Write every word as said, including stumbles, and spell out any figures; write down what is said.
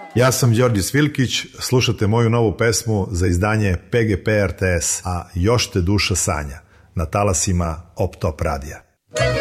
Ja sam Đorđe Svilkić, slušate moju novu pesmu za izdanje P G P R T S, a Još te duša sanja, na talasima Op Top radija.